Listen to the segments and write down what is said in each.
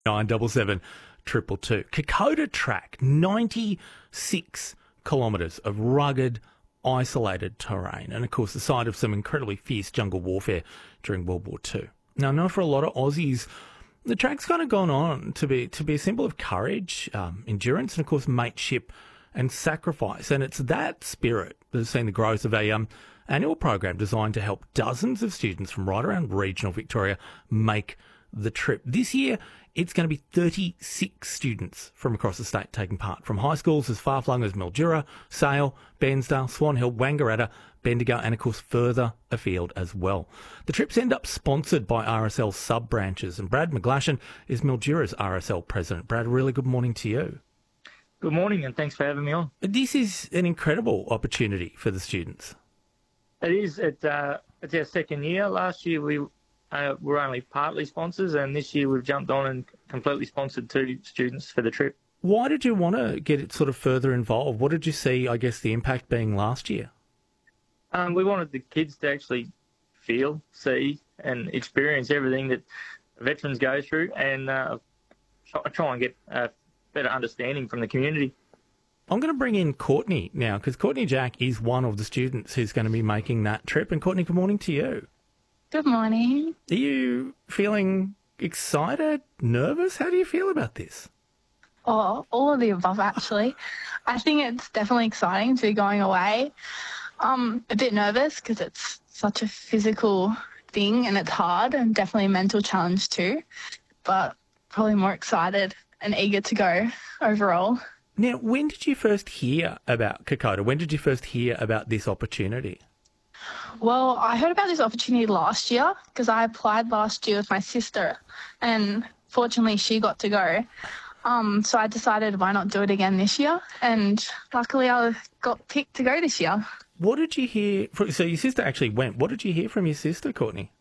977 222. Kokoda Track, 96 kilometres of rugged, isolated terrain, and of course the site of some incredibly fierce jungle warfare during World War II. Now, I know for a lot of Aussies, the track's kind of gone on to be a symbol of courage, endurance, and of course mateship and sacrifice. And it's that spirit that has seen the growth of a annual program designed to help dozens of students from right around regional Victoria make the trip. This year, it's going to be 36 students from across the state taking part, from high schools as far-flung as Mildura, Sale, Bairnsdale, Swan Hill, Wangaratta, Bendigo, and of course further afield as well. The trips end up sponsored by RSL sub-branches, and Brad McGlashan is Mildura's RSL president. Brad, really good morning to you. Good morning, and thanks for having me on. This is an incredible opportunity for the students. It is. It's our second year. Last year we were only partly sponsors, and this year we've jumped on and completely sponsored 2 students for the trip. Why did you want to get it sort of further involved? What did you see, I guess, the impact being last year? We wanted the kids to actually feel, see, and experience everything that veterans go through, and try and get a better understanding from the community. I'm going to bring in Courtney now, because Courtney Jack is one of the students who's going to be making that trip. And Courtney, good morning to you. Good morning. Are you feeling excited, nervous? How do you feel about this? Oh, all of the above, actually. I think it's definitely exciting to be going away. A bit nervous because it's such a physical thing and it's hard, and definitely a mental challenge too, but probably more excited and eager to go overall. Now, when did you first hear about Kokoda? When did you first hear about this opportunity? Well, I heard about this opportunity last year because I applied last year with my sister, and fortunately she got to go. So I decided why not do it again this year, and luckily I got picked to go this year. What did you hear? So your sister actually went. What did you hear from your sister, Courtney?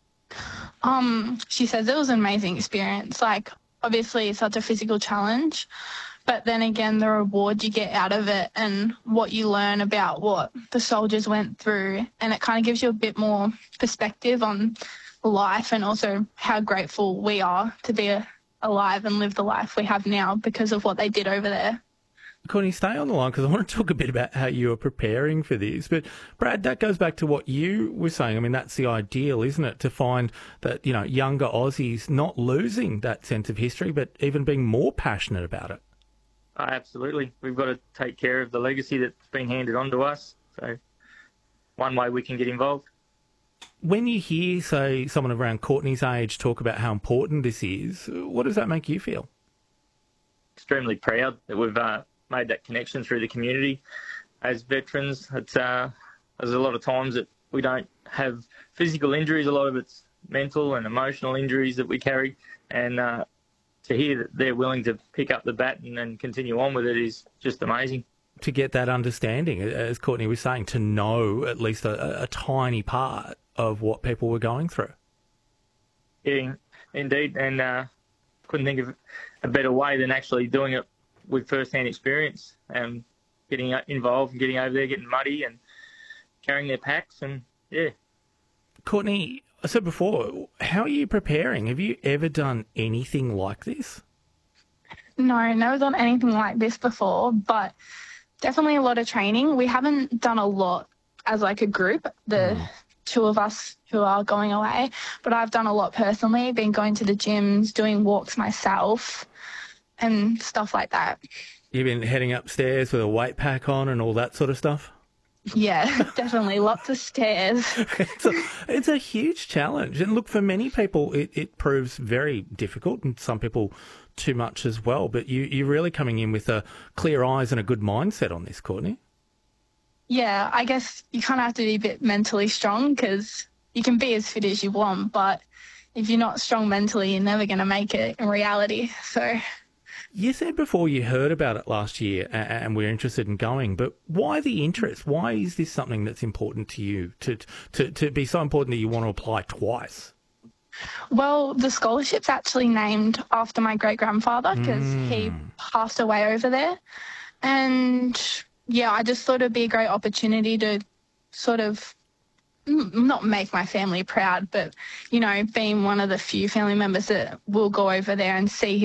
She says it was an amazing experience. Like, obviously it's such a physical challenge, but then again, the reward you get out of it and what you learn about what the soldiers went through, and it kind of gives you a bit more perspective on life, and also how grateful we are to be alive and live the life we have now because of what they did over there. Courtney, stay on the line because I want to talk a bit about how you were preparing for this. But Brad, that goes back to what you were saying. I mean, that's the ideal, isn't it? To find that, younger Aussies not losing that sense of history, but even being more passionate about it. Absolutely. We've got to take care of the legacy that's been handed on to us. So one way we can get involved. When you hear, say, someone around Courtney's age talk about how important this is, what does that make you feel? Extremely proud that we've made that connection through the community. As veterans, it's there's a lot of times that we don't have physical injuries. A lot of it's mental and emotional injuries that we carry. And to hear that they're willing to pick up the baton and continue on with it is just amazing. To get that understanding, as Courtney was saying, to know at least a tiny part of what people were going through. Yeah, indeed. And couldn't think of a better way than actually doing it with first-hand experience and getting involved and getting over there, getting muddy and carrying their packs. And, yeah. Courtney, I said before, how are you preparing? Have you ever done anything like this? No, never done anything like this before, but definitely a lot of training. We haven't done a lot as like a group, the 2 of us who are going away, but I've done a lot personally, been going to the gyms, doing walks myself and stuff like that. You've been heading upstairs with a weight pack on and all that sort of stuff? Yeah, definitely. Lots of stairs. It's a huge challenge. And look, for many people, it proves very difficult, and some people too much as well. But you're really coming in with clear eyes and a good mindset on this, Courtney. Yeah, I guess you kind of have to be a bit mentally strong because you can be as fit as you want, but if you're not strong mentally, you're never going to make it in reality. So you said before you heard about it last year and we're interested in going, but why the interest? Why is this something that's important to you, to be so important that you want to apply twice? Well, the scholarship's actually named after my great-grandfather because he passed away over there. And, yeah, I just thought it'd be a great opportunity to sort of not make my family proud, but, you know, being one of the few family members that will go over there and see his